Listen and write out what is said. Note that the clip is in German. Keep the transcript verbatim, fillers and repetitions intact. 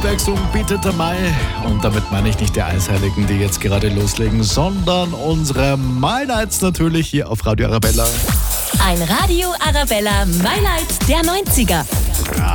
Abwechslung bietet der Mai. Und damit meine ich nicht die Eisheiligen, die jetzt gerade loslegen, sondern unsere My Nights natürlich hier auf Radio Arabella. Ein Radio Arabella My Night der neunziger.